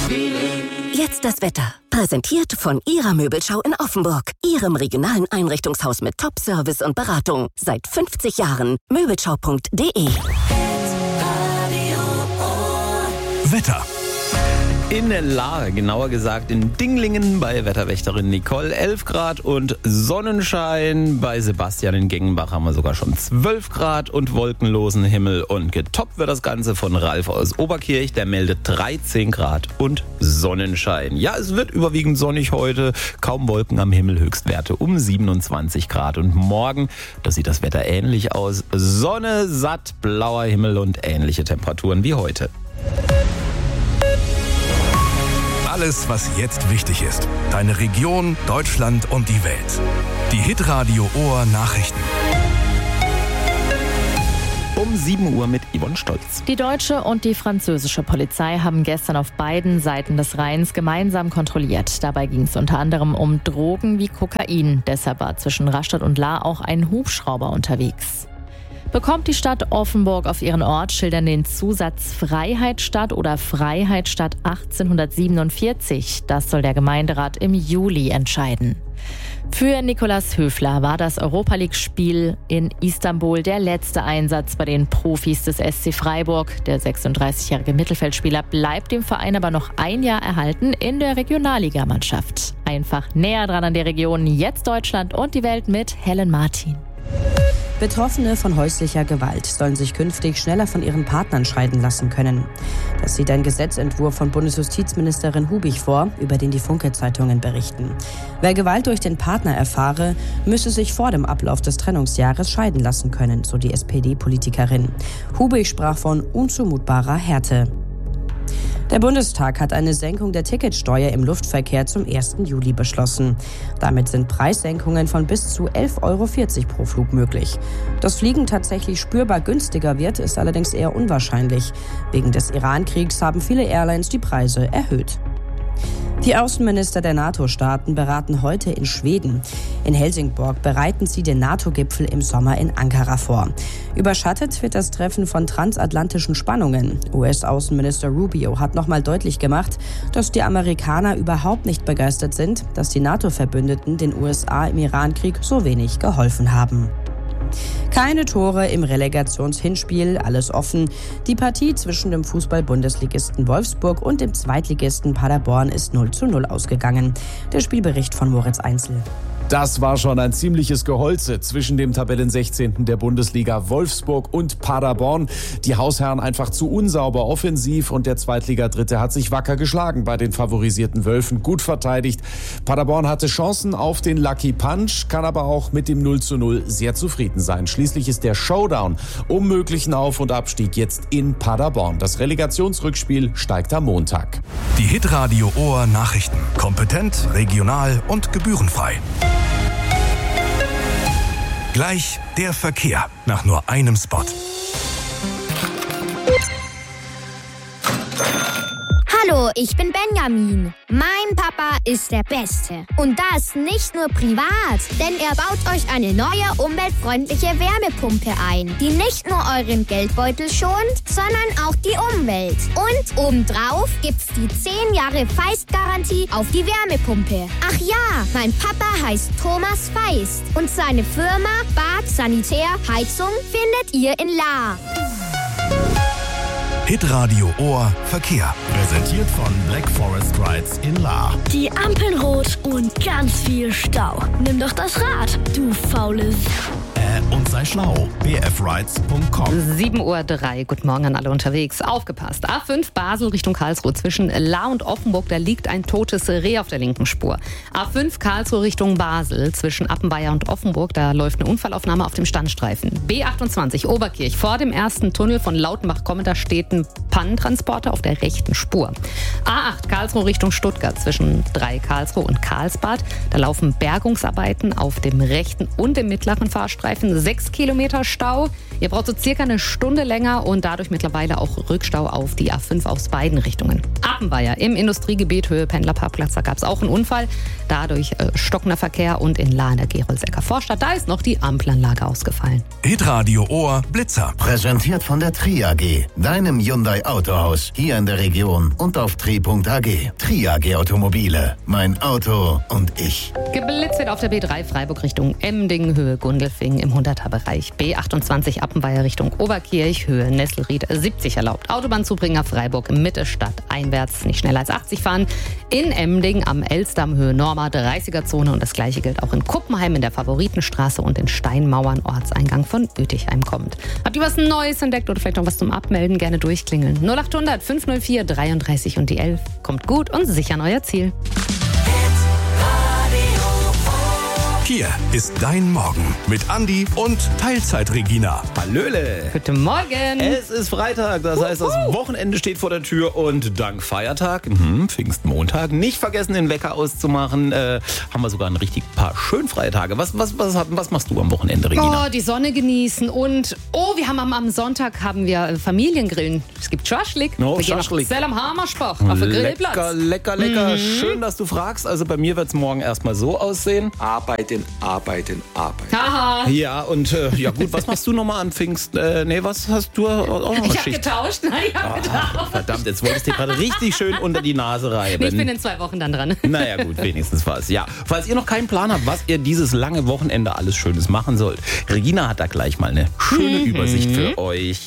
Jetzt das Wetter. Präsentiert von Ihrer Möbelschau in Offenburg. Ihrem regionalen Einrichtungshaus mit Top-Service und Beratung. Seit 50 Jahren. Möbelschau.de. Wetter. In Lahr, genauer gesagt in Dinglingen bei Wetterwächterin Nicole 11 Grad und Sonnenschein. Bei Sebastian in Gengenbach haben wir sogar schon 12 Grad und wolkenlosen Himmel. Und getoppt wird das Ganze von Ralf aus Oberkirch. Der meldet 13 Grad und Sonnenschein. Ja, es wird überwiegend sonnig heute. Kaum Wolken am Himmel, Höchstwerte um 27 Grad. Und morgen, da sieht das Wetter ähnlich aus. Sonne, satt, blauer Himmel und ähnliche Temperaturen wie heute. Alles, was jetzt wichtig ist. Deine Region, Deutschland und die Welt. Die Hitradio Ohr Nachrichten. Um 7 Uhr mit Yvonne Stolz. Die deutsche und die französische Polizei haben gestern auf beiden Seiten des Rheins gemeinsam kontrolliert. Dabei ging es unter anderem um Drogen wie Kokain. Deshalb war zwischen Rastatt und Lahr auch ein Hubschrauber unterwegs. Bekommt die Stadt Offenburg auf ihren Ortsschildern den Zusatz Freiheitsstadt oder Freiheitsstadt 1847? Das soll der Gemeinderat im Juli entscheiden. Für Nikolaus Höfler war das Europa-League-Spiel in Istanbul der letzte Einsatz bei den Profis des SC Freiburg. Der 36-jährige Mittelfeldspieler bleibt dem Verein aber noch ein Jahr erhalten in der Regionalligamannschaft. Einfach näher dran an der Region, jetzt Deutschland und die Welt mit Helen Martin. Betroffene von häuslicher Gewalt sollen sich künftig schneller von ihren Partnern scheiden lassen können. Das sieht ein Gesetzentwurf von Bundesjustizministerin Hubig vor, über den die Funke-Zeitungen berichten. Wer Gewalt durch den Partner erfahre, müsse sich vor dem Ablauf des Trennungsjahres scheiden lassen können, so die SPD-Politikerin. Hubig sprach von unzumutbarer Härte. Der Bundestag hat eine Senkung der Ticketsteuer im Luftverkehr zum 1. Juli beschlossen. Damit sind Preissenkungen von bis zu 11,40 € pro Flug möglich. Dass Fliegen tatsächlich spürbar günstiger wird, ist allerdings eher unwahrscheinlich. Wegen des Iran-Kriegs haben viele Airlines die Preise erhöht. Die Außenminister der NATO-Staaten beraten heute in Schweden. In Helsingborg bereiten sie den NATO-Gipfel im Sommer in Ankara vor. Überschattet wird das Treffen von transatlantischen Spannungen. US-Außenminister Rubio hat nochmal deutlich gemacht, dass die Amerikaner überhaupt nicht begeistert sind, dass die NATO-Verbündeten den USA im Iran-Krieg so wenig geholfen haben. Keine Tore im Relegationshinspiel, alles offen. Die Partie zwischen dem Fußball-Bundesligisten Wolfsburg und dem Zweitligisten Paderborn ist 0:0 ausgegangen. Der Spielbericht von Moritz Einzel. Das war schon ein ziemliches Geholze zwischen dem Tabellen-16. der Bundesliga Wolfsburg und Paderborn. Die Hausherren einfach zu unsauber offensiv und der Zweitliga-Dritte hat sich wacker geschlagen bei den favorisierten Wölfen. Gut verteidigt. Paderborn hatte Chancen auf den Lucky Punch, kann aber auch mit dem 0:0 sehr zufrieden sein. Schließlich ist der Showdown um möglichen Auf- und Abstieg jetzt in Paderborn. Das Relegationsrückspiel steigt am Montag. Die Hitradio Ohr Nachrichten. Kompetent, regional und gebührenfrei. Gleich der Verkehr nach nur einem Spot. Hallo, ich bin Benjamin. Mein Papa ist der Beste. Und das nicht nur privat, denn er baut euch eine neue umweltfreundliche Wärmepumpe ein, die nicht nur euren Geldbeutel schont, sondern auch die Umwelt. Und obendrauf gibt's die 10 Jahre Feist-Garantie auf die Wärmepumpe. Ach ja, mein Papa heißt Thomas Feist und seine Firma Bad Sanitär Heizung findet ihr in Lahr. Hitradio Ohr Verkehr. Präsentiert von Black Forest Rides in Lahr. Die Ampeln rot und ganz viel Stau. Nimm doch das Rad, du faules. Und sei schlau. bfrides.com. 7:03 Uhr. Guten Morgen an alle unterwegs. Aufgepasst. A5 Basel Richtung Karlsruhe. Zwischen Lahr und Offenburg, da liegt ein totes Reh auf der linken Spur. A5 Karlsruhe Richtung Basel. Zwischen Appenweier und Offenburg, da läuft eine Unfallaufnahme auf dem Standstreifen. B28 Oberkirch. Vor dem ersten Tunnel von Lautenbach kommend, da steht ein Pannentransporter auf der rechten Spur. A8 Karlsruhe Richtung Stuttgart. Zwischen 3 Karlsruhe und Karlsbad. Da laufen Bergungsarbeiten auf dem rechten und dem mittleren Fahrstreifen. 6 Kilometer Stau. Ihr braucht so circa eine Stunde länger und dadurch mittlerweile auch Rückstau auf die A5 aus beiden Richtungen. Appenweier im Industriegebiet Höhe Pendlerparkplatz, da gab es auch einen Unfall. Dadurch stockender Verkehr und in Lahr in der Gerolsecker Vorstadt, da ist noch die Ampelanlage ausgefallen. Hitradio Ohr Blitzer. Präsentiert von der Tri AG, deinem Hyundai Autohaus, hier in der Region und auf Tri triagi.ag. Triagi Automobile. Mein Auto und ich. Geblitzt wird auf der B3 Freiburg Richtung Emding, Höhe Gundelfing im 100er-Bereich. B28 Appenweier Richtung Oberkirch, Höhe Nesselried 70 erlaubt. Autobahnzubringer Freiburg Mitte Stadt einwärts nicht schneller als 80 fahren. In Emding am Elstdamm Höhe Norma 30er-Zone und das gleiche gilt auch in Kuppenheim in der Favoritenstraße und in Steinmauern Ortseingang von Bötigheim kommt. Habt ihr was Neues entdeckt oder vielleicht noch was zum Abmelden? Gerne durchklingeln. 0800 504 33 und die 11. Kommt gut und sicher an euer Ziel. Hier ist dein Morgen mit Andi und Teilzeit-Regina. Hallöle. Guten Morgen. Es ist Freitag, das heißt, das Wochenende steht vor der Tür und dank Feiertag, Pfingstmontag, nicht vergessen, den Wecker auszumachen, haben wir sogar ein richtig paar schön freie Tage. Was machst du am Wochenende, Regina? Oh, die Sonne genießen und wir haben am Sonntag haben wir Familiengrillen. Es gibt Schaschlik. Oh, wir Schaschlik. gehen auf Hammersbach auf den Grillplatz. Lecker. Schön, dass du fragst. Also bei mir wird es morgen erstmal so aussehen. Arbeiten. Haha. Ja, und ja gut, was machst du nochmal an Pfingsten? Was hast du? Ich habe getauscht. Nein, ich habe getauscht. Verdammt, jetzt wolltest du dir gerade richtig schön unter die Nase reiben. Ich bin in 2 Wochen dann dran. Naja gut, wenigstens was. Ja, falls ihr noch keinen Plan habt, was ihr dieses lange Wochenende alles Schönes machen sollt, Regina hat da gleich mal eine schöne Übersicht für euch.